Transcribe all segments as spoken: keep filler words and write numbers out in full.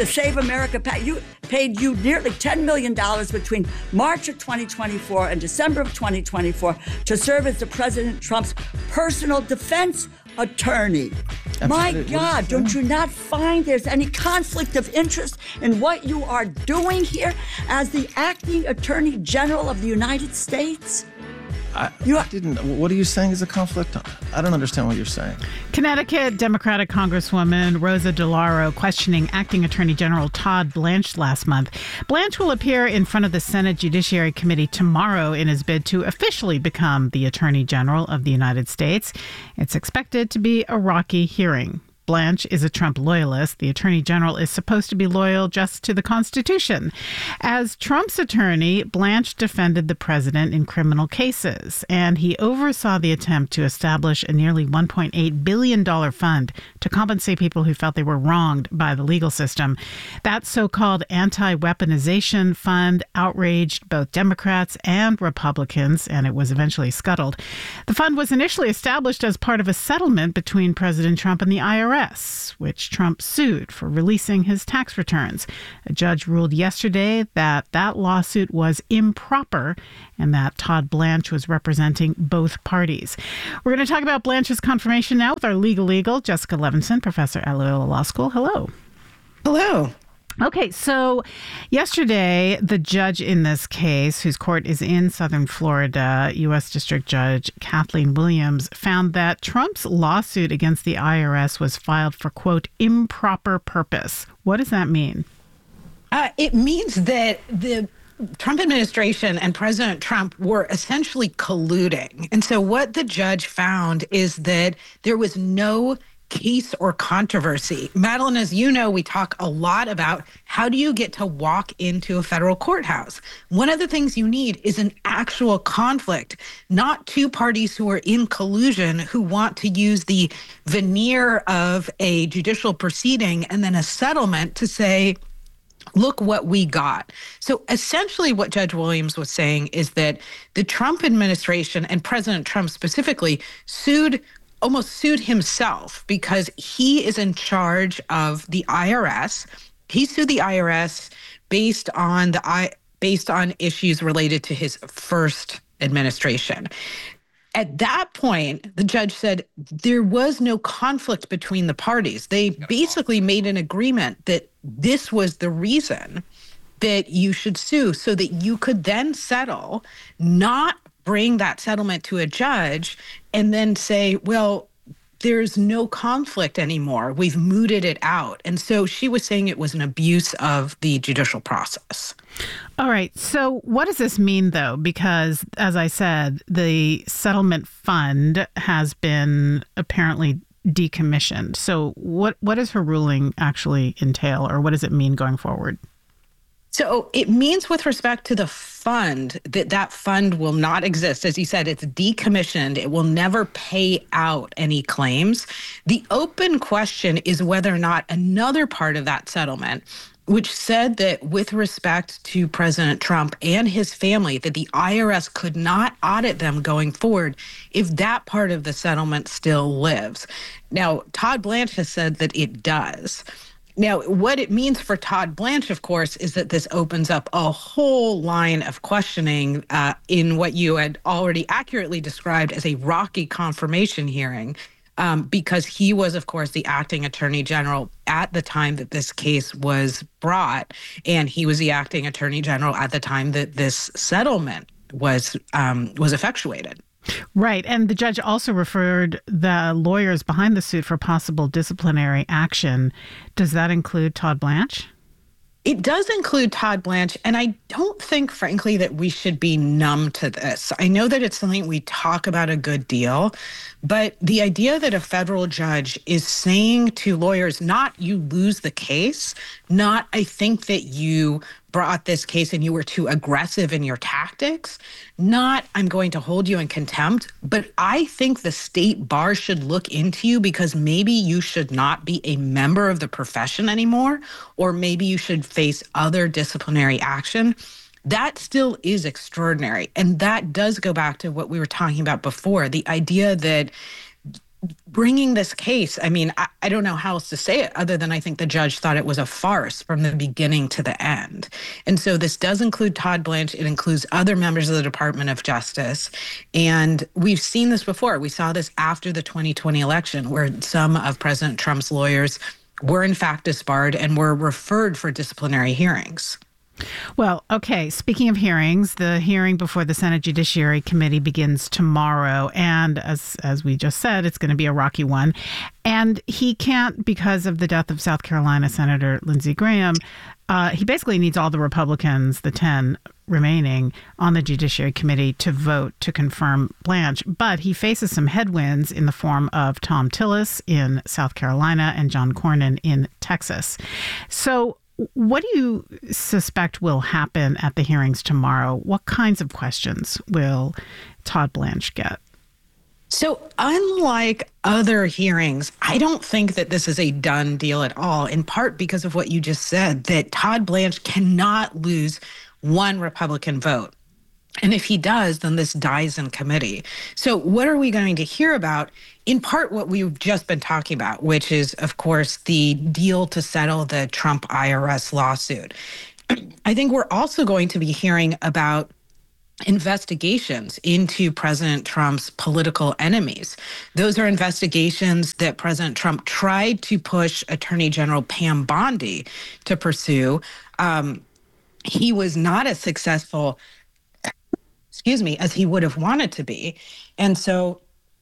the Save America PAC, you paid you nearly ten million dollars between March of twenty twenty-four and December of twenty twenty-four to serve as the President Trump's personal defense attorney. Absolutely. My God, don't you not find there's any conflict of interest in what you are doing here as the acting Attorney General of the United States? I, I didn't. What are you saying is a conflict? I don't understand what you're saying. Connecticut Democratic Congresswoman Rosa DeLauro questioning Acting Attorney General Todd Blanche last month. Blanche will appear in front of the Senate Judiciary Committee tomorrow in his bid to officially become the Attorney General of the United States. It's expected to be a rocky hearing. Blanche is a Trump loyalist. The Attorney General is supposed to be loyal just to the Constitution. As Trump's attorney, Blanche defended the president in criminal cases, and he oversaw the attempt to establish a nearly one point eight billion dollars fund to compensate people who felt they were wronged by the legal system. That so-called anti-weaponization fund outraged both Democrats and Republicans, and it was eventually scuttled. The fund was initially established as part of a settlement between President Trump and the I R S, which Trump sued for releasing his tax returns. A judge ruled yesterday that that lawsuit was improper and that Todd Blanche was representing both parties. We're going to talk about Blanche's confirmation now with our legal eagle, Jessica Levinson, professor at Loyola Law School. Hello. Hello. Okay, so yesterday, the judge in this case, whose court is in Southern Florida, U S District Judge Kathleen Williams, found that Trump's lawsuit against the I R S was filed for, quote, improper purpose. What does that mean? Uh, it means that the Trump administration and President Trump were essentially colluding. And so what the judge found is that there was no case or controversy. Madeline, as you know, we talk a lot about how do you get to walk into a federal courthouse? One of the things you need is an actual conflict, not two parties who are in collusion who want to use the veneer of a judicial proceeding and then a settlement to say, look what we got. So essentially what Judge Williams was saying is that the Trump administration and President Trump specifically sued almost sued himself because he is in charge of the I R S. He sued the I R S based on the I based on issues related to his first administration. At that point, the judge said there was no conflict between the parties. They basically made an agreement that this was the reason that you should sue so that you could then settle, not bring that settlement to a judge and then say, well, there's no conflict anymore. We've mooted it out. And so she was saying it was an abuse of the judicial process. All right. So what does this mean, though? Because, as I said, the settlement fund has been apparently decommissioned. So what, what does her ruling actually entail, or what does it mean going forward? So it means with respect to the fund that that fund will not exist. As you said, it's decommissioned. It will never pay out any claims. The open question is whether or not another part of that settlement, which said that with respect to President Trump and his family, that the I R S could not audit them going forward if that part of the settlement still lives. Now, Todd Blanche has said that it does. Now, what it means for Todd Blanche, of course, is that this opens up a whole line of questioning uh, in what you had already accurately described as a rocky confirmation hearing, um, because he was, of course, the acting attorney general at the time that this case was brought, and he was the acting attorney general at the time that this settlement was um, was effectuated. Right. And the judge also referred the lawyers behind the suit for possible disciplinary action. Does that include Todd Blanche? It does include Todd Blanche, and I don't think, frankly, that we should be numb to this. I know that it's something we talk about a good deal, but the idea that a federal judge is saying to lawyers, not you lose the case, not I think that you brought this case and you were too aggressive in your tactics, not I'm going to hold you in contempt, but I think the state bar should look into you because maybe you should not be a member of the profession anymore, or maybe you should face other disciplinary action. That still is extraordinary. And that does go back to what we were talking about before, the idea that bringing this case, I mean, I, I don't know how else to say it other than I think the judge thought it was a farce from the beginning to the end. And so this does include Todd Blanche. It includes other members of the Department of Justice. And we've seen this before. We saw this after the twenty twenty election, where some of President Trump's lawyers were in fact disbarred and were referred for disciplinary hearings. Well, okay. Speaking of hearings, the hearing before the Senate Judiciary Committee begins tomorrow. And as as we just said, it's going to be a rocky one. And he can't, because of the death of South Carolina Senator Lindsey Graham, uh, he basically needs all the Republicans, the ten remaining on the Judiciary Committee, to vote to confirm Blanche. But he faces some headwinds in the form of Thom Tillis in South Carolina and John Cornyn in Texas. So what do you suspect will happen at the hearings tomorrow? What kinds of questions will Todd Blanche get? So unlike other hearings, I don't think that this is a done deal at all, in part because of what you just said, that Todd Blanche cannot lose one Republican vote. And if he does, then this dies in committee. So what are we going to hear about? In part, what we've just been talking about, which is, of course, the deal to settle the Trump I R S lawsuit. I think we're also going to be hearing about investigations into President Trump's political enemies. Those are investigations that President Trump tried to push Attorney General Pam Bondi to pursue. Um, he was not as successful excuse me, as he would have wanted to be. And so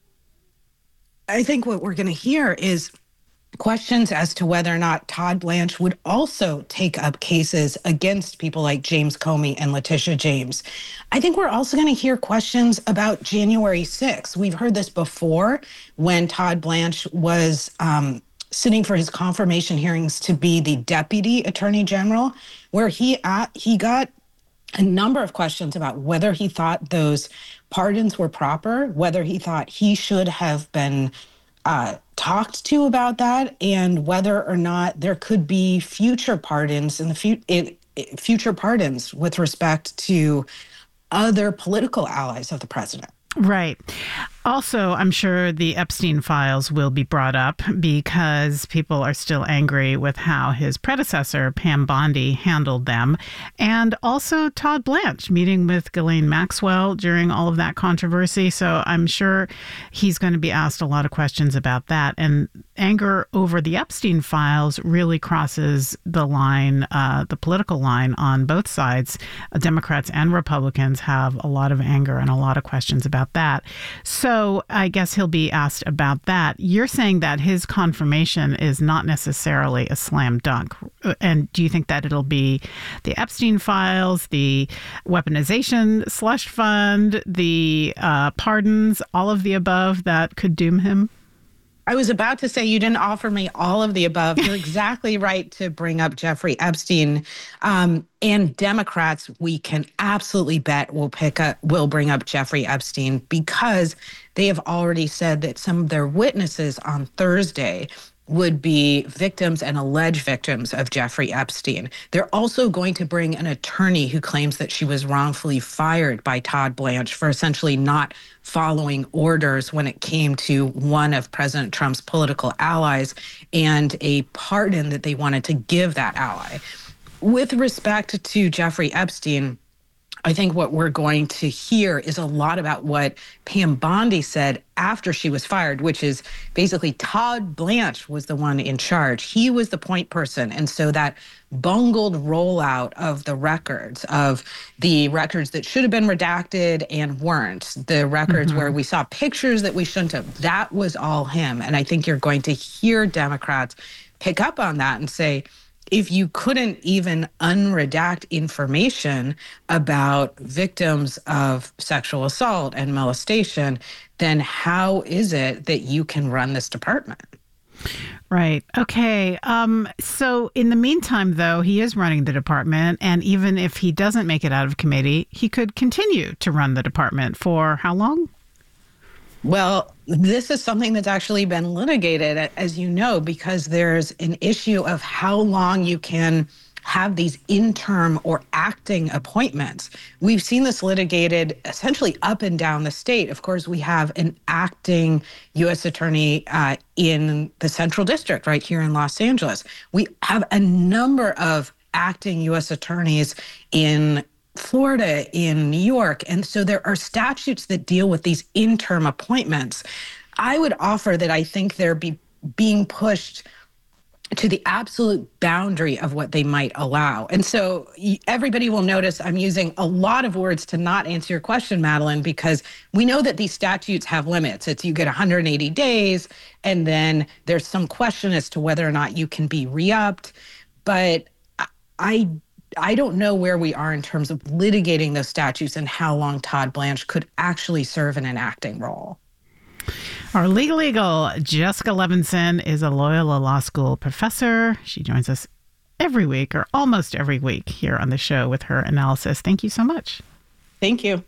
I think what we're going to hear is questions as to whether or not Todd Blanche would also take up cases against people like James Comey and Letitia James. I think we're also going to hear questions about January sixth. We've heard this before when Todd Blanche was um, sitting for his confirmation hearings to be the Deputy Attorney General, where he uh, he got a number of questions about whether he thought those pardons were proper, whether he thought he should have been uh, talked to about that, and whether or not there could be future pardons in the fu- it, it, future pardons with respect to other political allies of the president. Right. Also, I'm sure the Epstein files will be brought up because people are still angry with how his predecessor, Pam Bondi, handled them. And also Todd Blanche meeting with Ghislaine Maxwell during all of that controversy. So I'm sure he's going to be asked a lot of questions about that. And anger over the Epstein files really crosses the line, uh, the political line on both sides. Democrats and Republicans have a lot of anger and a lot of questions about that. So So I guess he'll be asked about that. You're saying that his confirmation is not necessarily a slam dunk. And do you think that it'll be the Epstein files, the weaponization slush fund, the uh, pardons, all of the above that could doom him? I was about to say you didn't offer me all of the above. You're exactly right to bring up Jeffrey Epstein. Um, and Democrats, we can absolutely bet will pick up, will bring up Jeffrey Epstein because they have already said that some of their witnesses on Thursday would be victims and alleged victims of Jeffrey Epstein. They're also going to bring an attorney who claims that she was wrongfully fired by Todd Blanche for essentially not following orders when it came to one of President Trump's political allies and a pardon that they wanted to give that ally. With respect to Jeffrey Epstein, I think what we're going to hear is a lot about what Pam Bondi said after she was fired, which is basically Todd Blanche was the one in charge. He was the point person. And so that bungled rollout of the records, of the records that should have been redacted and weren't, the records mm-hmm. where we saw pictures that we shouldn't have, that was all him. And I think you're going to hear Democrats pick up on that and say, if you couldn't even unredact information about victims of sexual assault and molestation, then how is it that you can run this department? Right. Okay. Um, so in the meantime, though, he is running the department. And even if he doesn't make it out of committee, he could continue to run the department for how long? Well, this is something that's actually been litigated, as you know, because there's an issue of how long you can have these interim or acting appointments. We've seen this litigated essentially up and down the state. Of course, we have an acting U S attorney uh, in the Central District right here in Los Angeles. We have a number of acting U S attorneys in Florida, in New York. And so there are statutes that deal with these interim appointments. I would offer that I think they're be, being pushed to the absolute boundary of what they might allow. And so everybody will notice I'm using a lot of words to not answer your question, Madeline, because we know that these statutes have limits. It's you get one hundred eighty days, and then there's some question as to whether or not you can be re-upped. But I I don't know where we are in terms of litigating those statutes and how long Todd Blanche could actually serve in an acting role. Our legal eagle, Jessica Levinson, is a Loyola Law School professor. She joins us every week, or almost every week, here on the show with her analysis. Thank you so much. Thank you.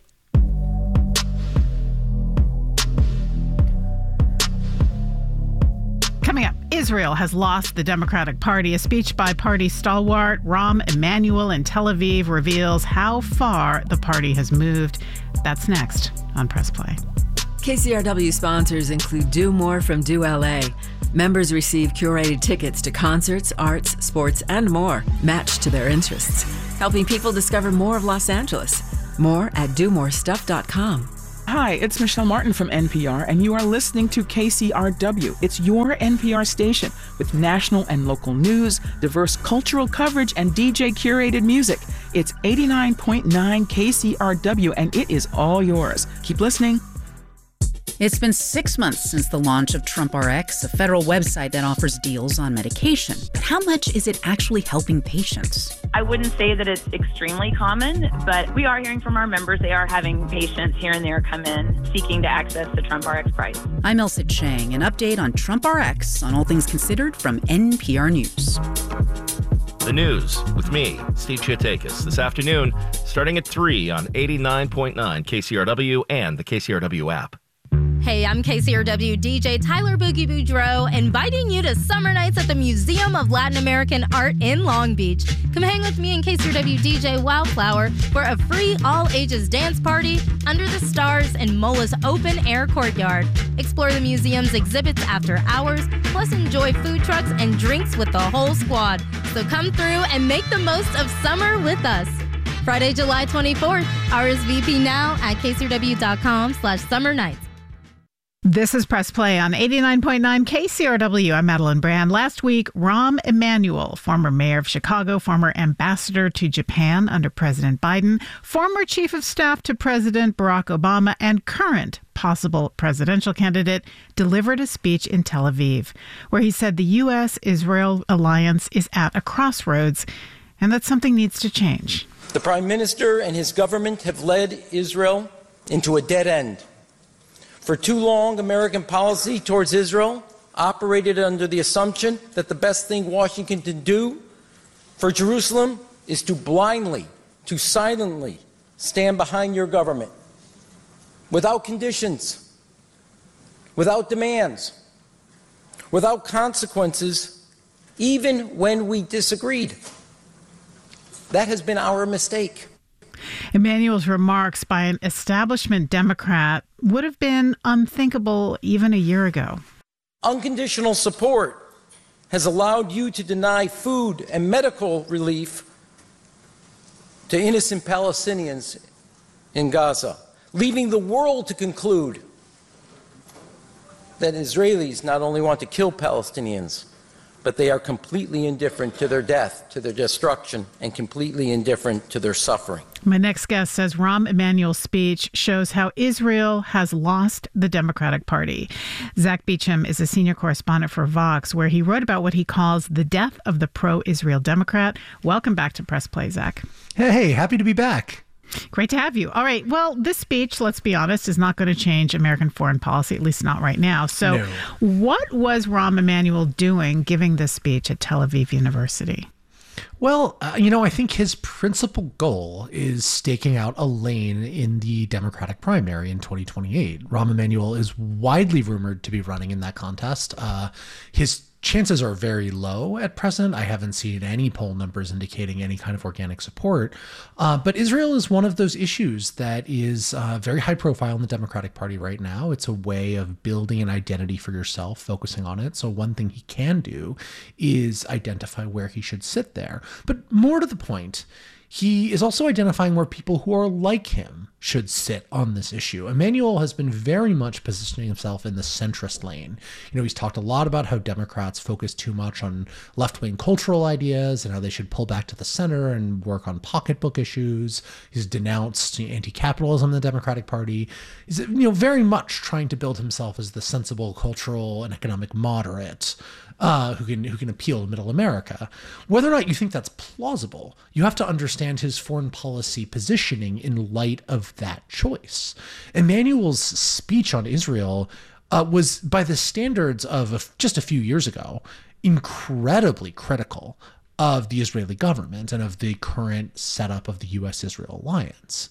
Coming up, Israel has lost the Democratic Party. A speech by party stalwart Rahm Emanuel in Tel Aviv reveals how far the party has moved. That's next on Press Play. K C R W sponsors include Do More from Do L A. Members receive curated tickets to concerts, arts, sports, and more, matched to their interests, helping people discover more of Los Angeles. More at do more stuff dot com. Hi, it's Michelle Martin from N P R, and you are listening to K C R W. It's your N P R station with national and local news, diverse cultural coverage, and D J curated music. It's eighty-nine point nine K C R W, and it is all yours. Keep listening. It's been six months since the launch of Trump R X, a federal website that offers deals on medication. But how much is it actually helping patients? I wouldn't say that it's extremely common, but we are hearing from our members. They are having patients here and there come in seeking to access the Trump R X price. I'm Elsa Chang. An update on Trump R X on All Things Considered from N P R News. The news with me, Steve Chiatakis, this afternoon, starting at three on eighty-nine point nine K C R W and the K C R W app. Hey, I'm K C R W D J Tyler Boogie Boudreaux, inviting you to Summer Nights at the Museum of Latin American Art in Long Beach. Come hang with me and K C R W D J Wildflower for a free all-ages dance party under the stars in Mola's open-air courtyard. Explore the museum's exhibits after hours, plus enjoy food trucks and drinks with the whole squad. So come through and make the most of summer with us. Friday, July twenty-fourth. R S V P now at k c r w dot com slash summer nights. This is Press Play on eighty-nine point nine K C R W. I'm Madeline Brand. Last week, Rahm Emanuel, former mayor of Chicago, former ambassador to Japan under President Biden, former chief of staff to President Barack Obama, and current possible presidential candidate, delivered a speech in Tel Aviv, where he said the U S Israel alliance is at a crossroads and that something needs to change. The Prime Minister and his government have led Israel into a dead end. For too long, American policy towards Israel operated under the assumption that the best thing Washington can do for Jerusalem is to blindly, to silently stand behind your government, without conditions, without demands, without consequences, even when we disagreed. That has been our mistake. Emanuel's remarks by an establishment Democrat would have been unthinkable even a year ago. Unconditional support has allowed you to deny food and medical relief to innocent Palestinians in Gaza, leaving the world to conclude that Israelis not only want to kill Palestinians, but they are completely indifferent to their death, to their destruction, and completely indifferent to their suffering. My next guest says Rahm Emanuel's speech shows how Israel has lost the Democratic Party. Zach Beecham is a senior correspondent for Vox, where he wrote about what he calls the death of the pro-Israel Democrat. Welcome back to Press Play, Zach. Hey, happy to be back. Great to have you. All right. Well, this speech, let's be honest, is not going to change American foreign policy, at least not right now. So no. What was Rahm Emanuel doing giving this speech at Tel Aviv University? Well, uh, you know, I think his principal goal is staking out a lane in the Democratic primary in twenty twenty-eight. Rahm Emanuel is widely rumored to be running in that contest. Uh, his chances are very low at present. I haven't seen any poll numbers indicating any kind of organic support. Uh, but Israel is one of those issues that is uh, very high profile in the Democratic Party right now. It's a way of building an identity for yourself, focusing on it. So one thing he can do is identify where he should sit there. But more to the point, he is also identifying where people who are like him should sit on this issue. Emanuel has been very much positioning himself in the centrist lane. You know, he's talked a lot about how Democrats focus too much on left-wing cultural ideas and how they should pull back to the center and work on pocketbook issues. He's denounced anti-capitalism in the Democratic Party. He's, you know, very much trying to build himself as the sensible cultural and economic moderate Uh, who can who can appeal to middle America. Whether or not you think that's plausible, you have to understand his foreign policy positioning in light of that choice. Emanuel's speech on Israel uh, was, by the standards of a, just a few years ago, incredibly critical of the Israeli government and of the current setup of the U S Israel alliance.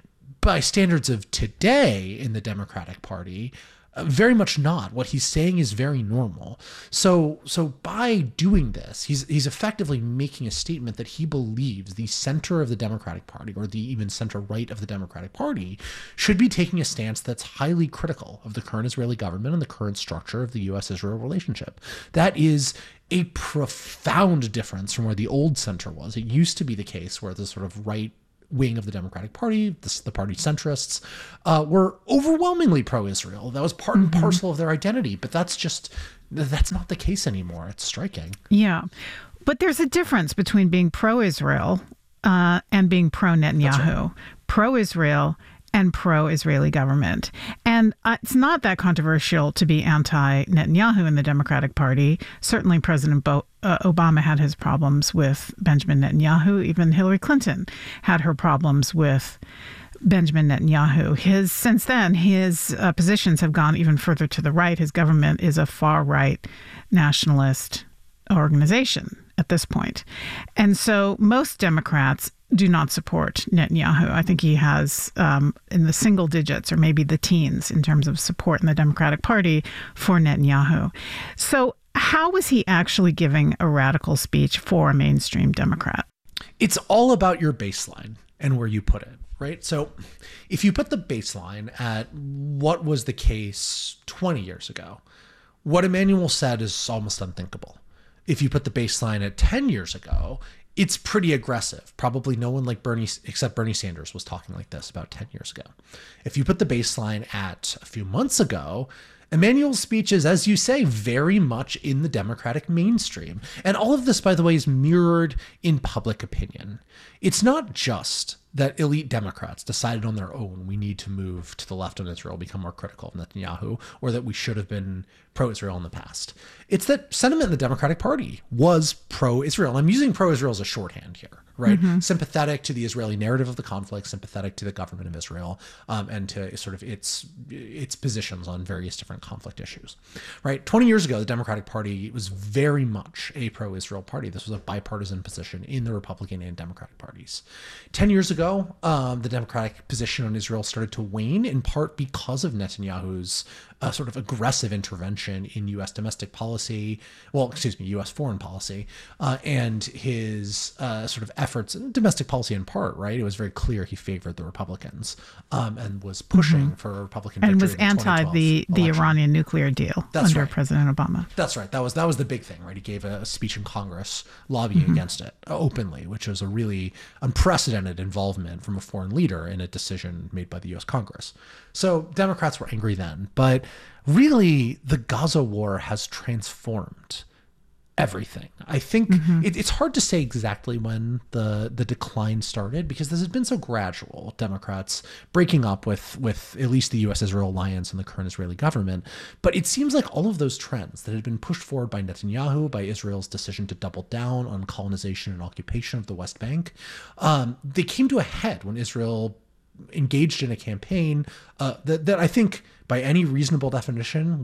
By standards of today in the Democratic Party, Uh, very much not. What he's saying is very normal. So, so by doing this, he's he's effectively making a statement that he believes the center of the Democratic Party, or the even center right of the Democratic Party, should be taking a stance that's highly critical of the current Israeli government and the current structure of the U S Israel relationship. That is a profound difference from where the old center was. It used to be the case where the sort of right wing of the Democratic Party, the, the party centrists, uh, were overwhelmingly pro-Israel. That was part mm-hmm. and parcel of their identity, but that's just, that's not the case anymore. It's striking. Yeah. But there's a difference between being pro-Israel uh, and being pro-Netanyahu. Right. Pro-Israel and pro-Israeli government. And uh, it's not that controversial to be anti-Netanyahu in the Democratic Party. Certainly President Bo- uh, Obama had his problems with Benjamin Netanyahu. Even Hillary Clinton had her problems with Benjamin Netanyahu. His since then, his uh, positions have gone even further to the right. His government is a far-right nationalist organization at this point. And so most Democrats do not support Netanyahu. I think he has um, in the single digits or maybe the teens in terms of support in the Democratic Party for Netanyahu. So how was he actually giving a radical speech for a mainstream Democrat? It's all about your baseline and where you put it, right? So if you put the baseline at what was the case twenty years ago, what Emanuel said is almost unthinkable. If you put the baseline at ten years ago, it's pretty aggressive. Probably no one like Bernie, except Bernie Sanders, was talking like this about ten years ago. If you put the baseline at a few months ago, Emanuel's speech is, as you say, very much in the Democratic mainstream. And all of this, by the way, is mirrored in public opinion. It's not just that elite Democrats decided on their own we need to move to the left on Israel, become more critical of Netanyahu, or that we should have been pro-Israel in the past. It's that sentiment in the Democratic Party was pro-Israel. I'm using pro-Israel as a shorthand here, right? Mm-hmm. Sympathetic to the Israeli narrative of the conflict, sympathetic to the government of Israel, um, and to sort of its its positions on various different conflict issues, right? twenty years ago, the Democratic Party was very much a pro-Israel party. This was a bipartisan position in the Republican and Democratic parties. ten years ago, Um, the Democratic position on Israel started to wane, in part because of Netanyahu's uh, sort of aggressive intervention in U S domestic policy, well, excuse me, U S foreign policy, uh, and his uh, sort of efforts in domestic policy in part, right? It was very clear he favored the Republicans um, and was pushing mm-hmm. for a Republican and victory was anti the, the Iranian nuclear deal That's under right. President Obama. That's right. That was that was the big thing, right? He gave a, a speech in Congress lobbying mm-hmm. against it uh, openly, which was a really unprecedented involvement from a foreign leader in a decision made by the U S Congress. So Democrats were angry then, but really the Gaza war has transformed everything. I think mm-hmm. it, it's hard to say exactly when the the decline started, because this has been so gradual. Democrats breaking up with with at least the U S Israel alliance and the current Israeli government. But it seems like all of those trends that had been pushed forward by Netanyahu, by Israel's decision to double down on colonization and occupation of the West Bank, um, they came to a head when Israel engaged in a campaign uh, that, that I think by any reasonable definition was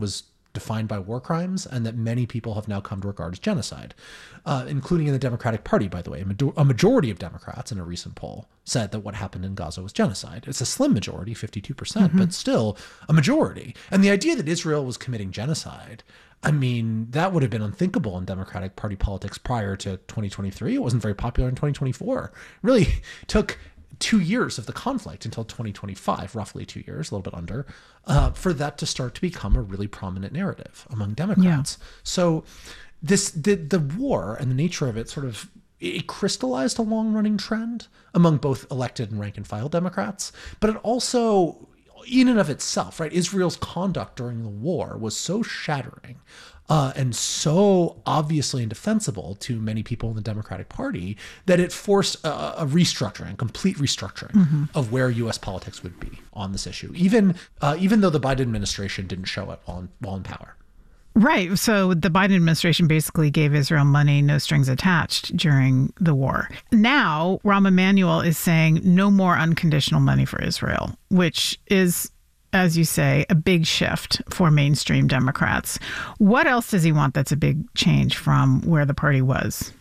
defined by war crimes and that many people have now come to regard as genocide, uh, including in the Democratic Party, by the way. A, ma- a majority of Democrats in a recent poll said that what happened in Gaza was genocide. It's a slim majority, fifty-two percent, mm-hmm. but still a majority. And the idea that Israel was committing genocide, I mean, that would have been unthinkable in Democratic Party politics prior to twenty twenty-three. It wasn't very popular in twenty twenty-four. It really took two years of the conflict until twenty twenty-five, roughly two years, a little bit under, uh, for that to start to become a really prominent narrative among Democrats. Yeah. So this the the war and the nature of it sort of, it crystallized a long-running trend among both elected and rank-and-file Democrats, but it also, in and of itself, right, Israel's conduct during the war was so shattering uh, and so obviously indefensible to many people in the Democratic Party that it forced a, a restructuring, a complete restructuring mm-hmm. of where U S politics would be on this issue, even uh, even though the Biden administration didn't show it while in, while in power. Right. So the Biden administration basically gave Israel money, no strings attached during the war. Now, Rahm Emanuel is saying no more unconditional money for Israel, which is, as you say, a big shift for mainstream Democrats. What else does he want that's a big change from where the party was?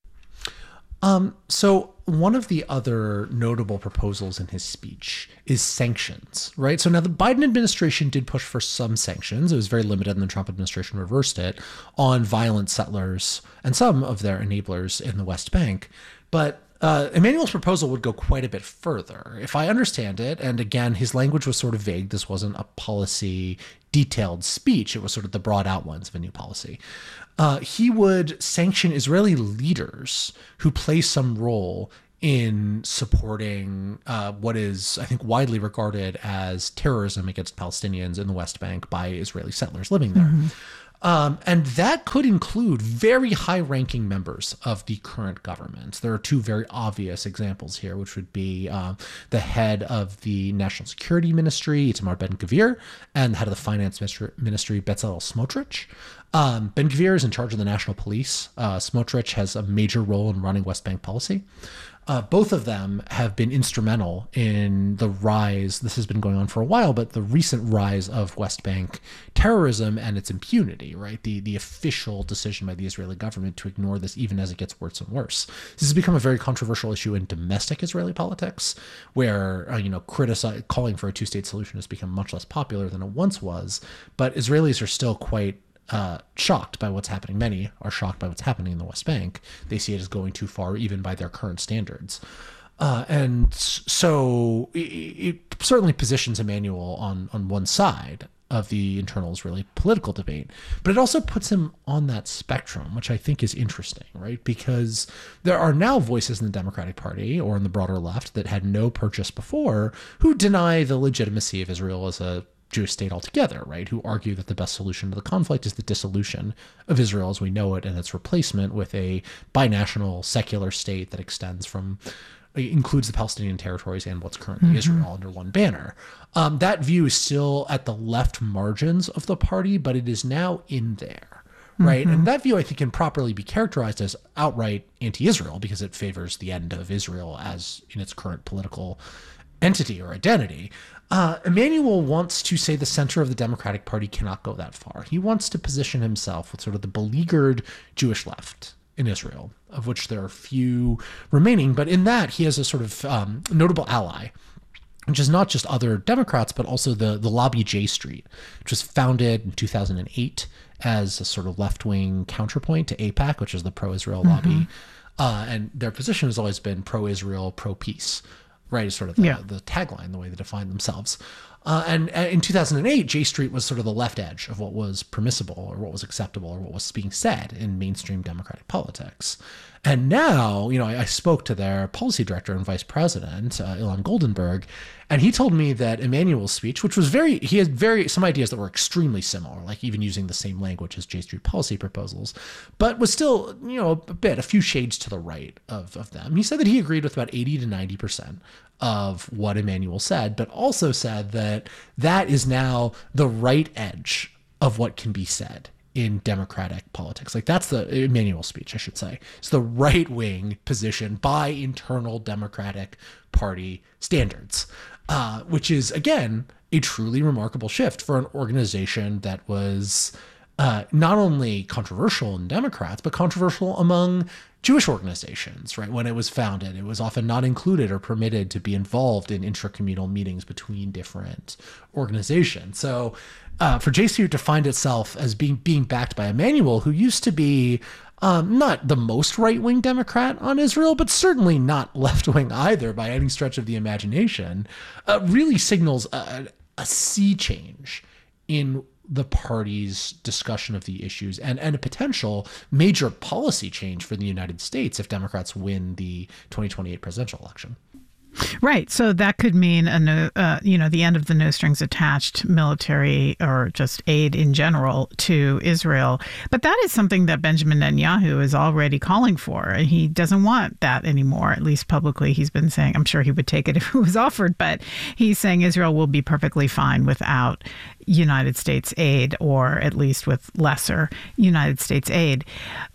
Um, so one of the other notable proposals in his speech is sanctions, right? So now the Biden administration did push for some sanctions. It was very limited, and the Trump administration reversed it on violent settlers and some of their enablers in the West Bank. But uh, Emanuel's proposal would go quite a bit further. If I understand it, and again, his language was sort of vague. This wasn't a policy detailed speech. It was sort of the broad outlines of a new policy. Uh, he would sanction Israeli leaders who play some role in supporting uh, what is, I think, widely regarded as terrorism against Palestinians in the West Bank by Israeli settlers living there. Mm-hmm. Um, and that could include very high-ranking members of the current government. There are two very obvious examples here, which would be uh, the head of the National Security Ministry, Itamar Ben-Gvir, and the head of the Finance Ministry, Bezalel Smotrich. Um, Ben-Gvir is in charge of the National Police. Uh, Smotrich has a major role in running West Bank policy. Uh, both of them have been instrumental in the rise, this has been going on for a while, but the recent rise of West Bank terrorism and its impunity, right? The the official decision by the Israeli government to ignore this even as it gets worse and worse. This has become a very controversial issue in domestic Israeli politics, where, uh, you know, criticize, calling for a two-state solution has become much less popular than it once was, but Israelis are still quite Uh, shocked by what's happening. Many are shocked by what's happening in the West Bank. They see it as going too far, even by their current standards. Uh, and so it, it certainly positions Emanuel on, on one side of the internal Israeli political debate, but it also puts him on that spectrum, which I think is interesting, right? Because there are now voices in the Democratic Party or in the broader left that had no purchase before who deny the legitimacy of Israel as a Jewish state altogether, right? Who argue that the best solution to the conflict is the dissolution of Israel as we know it and its replacement with a binational secular state that extends from, includes the Palestinian territories and what's currently mm-hmm. Israel under one banner. Um, that view is still at the left margins of the party, but it is now in there, right? Mm-hmm. And that view, I think, can properly be characterized as outright anti-Israel because it favors the end of Israel as in its current political entity or identity. Uh, Emanuel wants to say the center of the Democratic Party cannot go that far. He wants to position himself with sort of the beleaguered Jewish left in Israel, of which there are few remaining. But in that, he has a sort of um, notable ally, which is not just other Democrats, but also the, the lobby J Street, which was founded in two thousand eight as a sort of left-wing counterpoint to AIPAC, which is the pro-Israel mm-hmm. lobby. Uh, and their position has always been pro-Israel, pro-peace. Right, is sort of the, yeah. the tagline, the way they define themselves. Uh, and uh, in two thousand eight, J Street was sort of the left edge of what was permissible or what was acceptable or what was being said in mainstream Democratic politics. And now, you know, I, I spoke to their policy director and vice president, uh, Ilan Goldenberg, and he told me that Emanuel's speech, which was very, he had very, some ideas that were extremely similar, like even using the same language as J Street policy proposals, but was still, you know, a bit, a few shades to the right of, of them. He said that he agreed with about eighty to ninety percent of what Emanuel said, but also said that that is now the right edge of what can be said in Democratic politics. Like that's the Emanuel speech, I should say. It's the right-wing position by internal Democratic Party standards, uh, which is, again, a truly remarkable shift for an organization that was uh, not only controversial in Democrats, but controversial among Jewish organizations, right? When it was founded, it was often not included or permitted to be involved in intracommunal meetings between different organizations. So uh, for J C U to find itself as being being backed by Emanuel, who used to be um, not the most right-wing Democrat on Israel, but certainly not left-wing either by any stretch of the imagination, uh, really signals a, a sea change in the party's discussion of the issues and, and a potential major policy change for the United States if Democrats win the twenty twenty-eight presidential election. Right. So that could mean, a no, uh, you know, the end of the no strings attached military or just aid in general to Israel. But that is something that Benjamin Netanyahu is already calling for. He doesn't want that anymore, at least publicly. He's been saying, I'm sure he would take it if it was offered, but he's saying Israel will be perfectly fine without United States aid, or at least with lesser United States aid.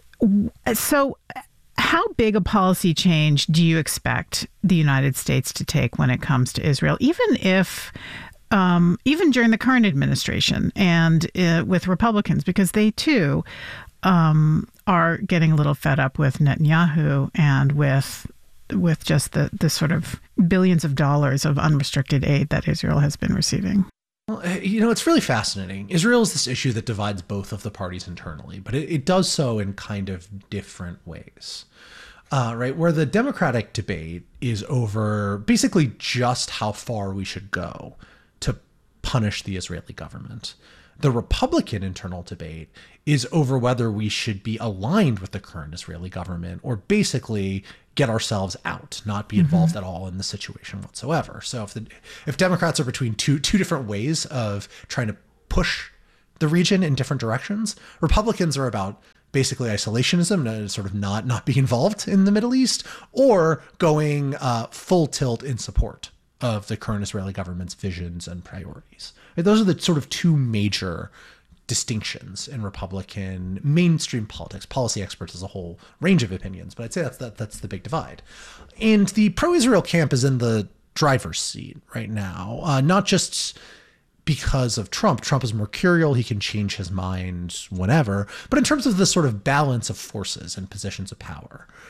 So how big a policy change do you expect the United States to take when it comes to Israel, even if, um, even during the current administration and uh, with Republicans, because they too um, are getting a little fed up with Netanyahu and with with just the, the sort of billions of dollars of unrestricted aid that Israel has been receiving? Well, you know, it's really fascinating. Israel is this issue that divides both of the parties internally, but it, it does so in kind of different ways. Uh, right, where the Democratic debate is over basically just how far we should go to punish the Israeli government. The Republican internal debate is over whether we should be aligned with the current Israeli government or basically get ourselves out, not be involved mm-hmm. at all in the situation whatsoever. So if the if Democrats are between two two different ways of trying to push the region in different directions, Republicans are about basically isolationism, sort of not not being involved in the Middle East, or going uh, full tilt in support of the current Israeli government's visions and priorities. Those are the sort of two major distinctions in Republican mainstream politics. Policy experts has a whole range of opinions, but I'd say that's that, that's the big divide. And the pro-Israel camp is in the driver's seat right now, uh, not just because of Trump. Trump is mercurial. He can change his mind whenever. But in terms of the sort of balance of forces and positions of power,